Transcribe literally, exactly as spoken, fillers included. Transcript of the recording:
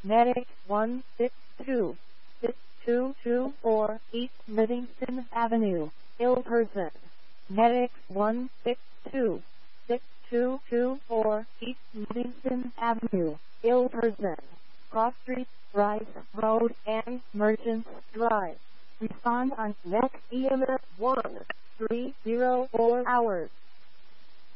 Medic one six two, six two two four, East Livingston Avenue, ill person. Medic one six two, six two two four, East Livingston Avenue, ill person. Cross Street, Rice Road, and Merchants Drive. Respond on next E M S one three zero four hours.